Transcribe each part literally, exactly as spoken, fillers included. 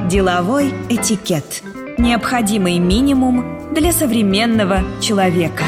Деловой этикет. Необходимый минимум для современного человека.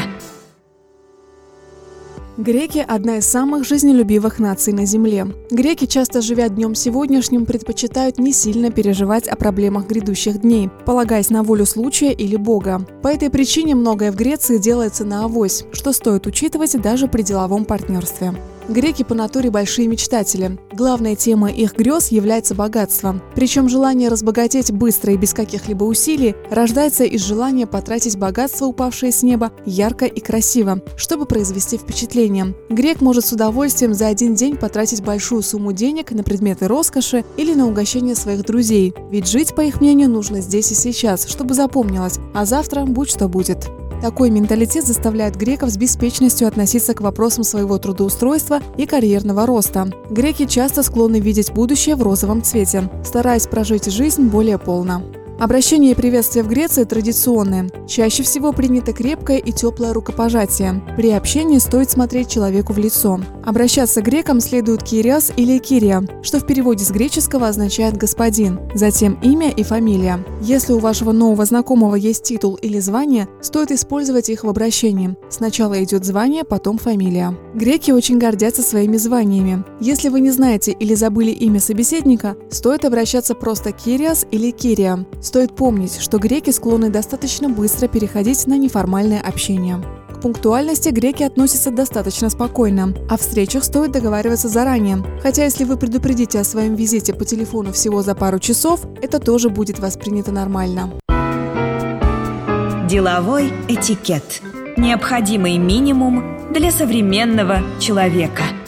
Греки – одна из самых жизнелюбивых наций на Земле. Греки, часто живя днем сегодняшним, предпочитают не сильно переживать о проблемах грядущих дней, полагаясь на волю случая или Бога. По этой причине многое в Греции делается наавось, что стоит учитывать даже при деловом партнерстве. Греки по натуре большие мечтатели. Главной темой их грез является богатство. Причем желание разбогатеть быстро и без каких-либо усилий рождается из желания потратить богатство, упавшее с неба, ярко и красиво, чтобы произвести впечатление. Грек может с удовольствием за один день потратить большую сумму денег на предметы роскоши или на угощение своих друзей. Ведь жить, по их мнению, нужно здесь и сейчас, чтобы запомнилось, а завтра будь что будет. Такой менталитет заставляет греков с беспечностью относиться к вопросам своего трудоустройства и карьерного роста. Греки часто склонны видеть будущее в розовом цвете, стараясь прожить жизнь более полно. Обращение и приветствие в Греции традиционные. Чаще всего принято крепкое и теплое рукопожатие. При общении стоит смотреть человеку в лицо. Обращаться к грекам следует «кириос» или «кирия», что в переводе с греческого означает «господин», затем имя и фамилия. Если у вашего нового знакомого есть титул или звание, стоит использовать их в обращении. Сначала идет звание, потом фамилия. Греки очень гордятся своими званиями. Если вы не знаете или забыли имя собеседника, стоит обращаться просто «кириос» или «кирия». Стоит помнить, что греки склонны достаточно быстро переходить на неформальное общение. К пунктуальности греки относятся достаточно спокойно, а в встречах стоит договариваться заранее. Хотя если вы предупредите о своем визите по телефону всего за пару часов, это тоже будет воспринято нормально. Деловой этикет. Необходимый минимум для современного человека.